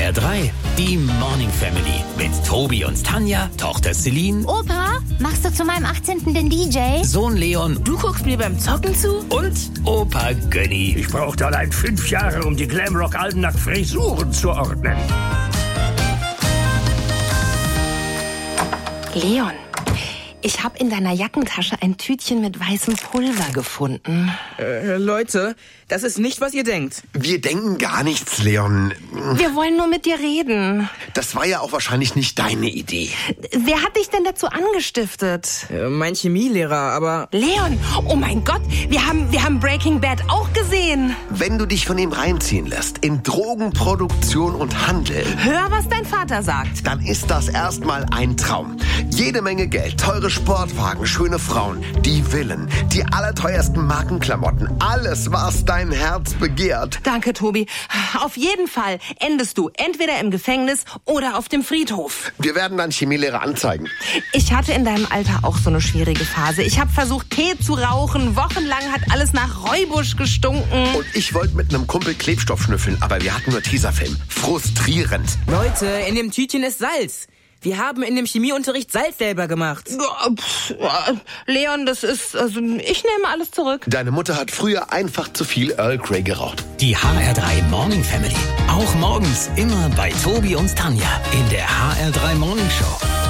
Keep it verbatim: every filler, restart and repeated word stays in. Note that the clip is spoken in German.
R drei, die Morning Family mit Tobi und Tanja, Tochter Celine, Opa, machst du zu meinem achtzehnten den D J? Sohn Leon Du guckst mir beim Zocken zu? und Opa Gönni. Ich brauchte allein fünf Jahre, um die Glamrock-Alben nach Frisuren zu ordnen. Leon, ich habe in deiner Jackentasche ein Tütchen mit weißem Pulver gefunden. Äh, Leute, das ist nicht, was ihr denkt. Wir denken gar nichts, Leon. Wir wollen nur mit dir reden. Das war ja auch wahrscheinlich nicht deine Idee. Wer hat dich denn dazu angestiftet? Äh, mein Chemielehrer, aber... Leon, oh mein Gott, wir haben, wir haben Breaking Bad auch gesehen. Wenn du dich von ihm reinziehen lässt in Drogenproduktion und Handel, Hör, was dein Vater sagt. dann ist das erstmal ein Traum. Jede Menge Geld, teure Sportwagen, schöne Frauen, die Villen, die allerteuersten Markenklamotten, alles, was dein Herz begehrt. Danke, Tobi. Auf jeden Fall endest du entweder im Gefängnis oder auf dem Friedhof. Wir werden deinen Chemielehrer anzeigen. Ich hatte in deinem Alter auch so eine schwierige Phase. Ich habe versucht, Tee zu rauchen. Wochenlang hat alles nach Räubusch gestunken. Und ich wollte mit einem Kumpel Klebstoff schnüffeln, aber wir hatten nur Tesafilm. Frustrierend. Leute, in dem Tütchen ist Salz. Wir haben in dem Chemieunterricht Salz selber gemacht. Ja, pff, äh, Leon, das ist... Also, ich nehme alles zurück. Deine Mutter hat früher einfach zu viel Earl Grey geraucht. Die H R drei Morning Family. Auch morgens immer bei Tobi und Tanja in der H R drei Morning Show.